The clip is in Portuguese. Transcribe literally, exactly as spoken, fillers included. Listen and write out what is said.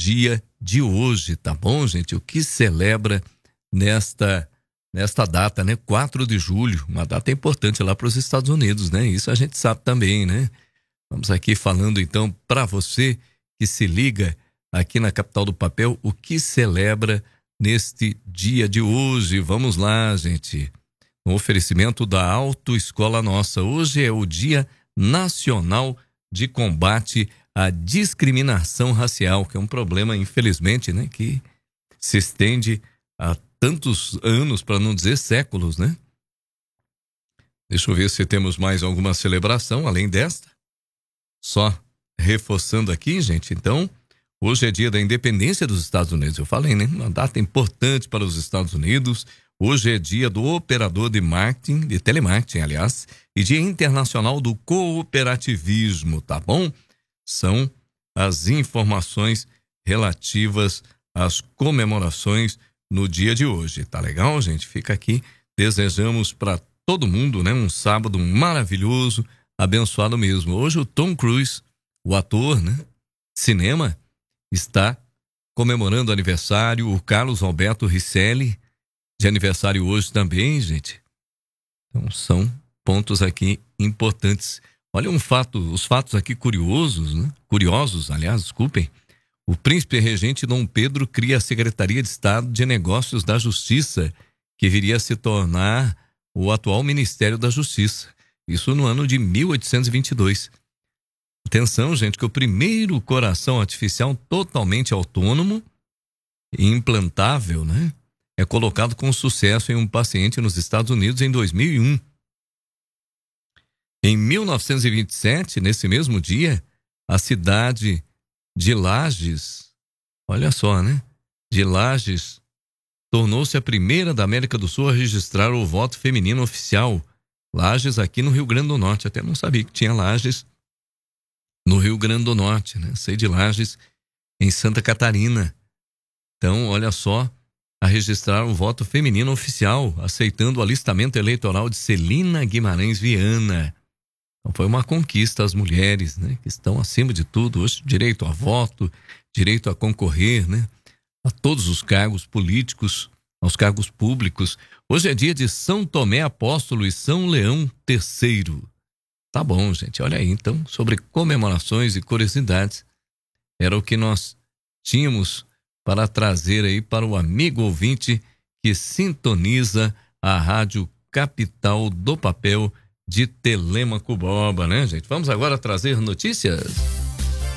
dia de hoje, tá bom, gente? O que celebra nesta, nesta data, né? quatro de julho, uma data importante lá para os Estados Unidos, né? Isso a gente sabe também, né? Vamos aqui falando então para você que se liga aqui na Capital do Papel, o que celebra neste dia de hoje. Vamos lá, gente. Um oferecimento da Autoescola Nossa. Hoje é o Dia Nacional de Combate à Discriminação Racial, que é um problema, infelizmente, né, que se estende há tantos anos, para não dizer séculos, né? Deixa eu ver se temos mais alguma celebração além desta. Só reforçando aqui, gente, então, hoje é dia da independência dos Estados Unidos. Eu falei, né? Uma data importante para os Estados Unidos. Hoje é dia do operador de marketing, de telemarketing, aliás, e dia internacional do cooperativismo, tá bom? São as informações relativas às comemorações no dia de hoje. Tá legal, gente? Fica aqui. Desejamos para todo mundo, né, um sábado maravilhoso, abençoado mesmo. Hoje o Tom Cruise, o ator, né, cinema, está comemorando aniversário. O Carlos Alberto Risselli, de aniversário hoje também, gente. Então são pontos aqui importantes. Olha um fato, os fatos aqui curiosos, né? Curiosos, aliás, desculpem. O príncipe regente Dom Pedro cria a Secretaria de Estado de Negócios da Justiça, que viria a se tornar o atual Ministério da Justiça. Isso no ano de mil oitocentos e vinte e dois. Atenção, gente, que o primeiro coração artificial totalmente autônomo e implantável, né, é colocado com sucesso em um paciente nos Estados Unidos em dois mil e um. Em mil novecentos e vinte e sete, nesse mesmo dia, a cidade de Lages, olha só, né? De Lages, tornou-se a primeira da América do Sul a registrar o voto feminino oficial. Lages aqui no Rio Grande do Norte. Até não sabia que tinha Lages no Rio Grande do Norte, né? Sei de Lages em Santa Catarina. Então, olha só, a registrar o voto feminino oficial, aceitando o alistamento eleitoral de Celina Guimarães Viana. Então foi uma conquista às mulheres, né, que estão acima de tudo hoje, direito a voto, direito a concorrer, né, a todos os cargos políticos, aos cargos públicos. Hoje é dia de São Tomé Apóstolo e São Leão terceiro. Tá bom, gente, olha aí, então, sobre comemorações e curiosidades, era o que nós tínhamos para trazer aí para o amigo ouvinte que sintoniza a Rádio Capital do Papel de Telêmaco Borba, né, gente? Vamos agora trazer notícias.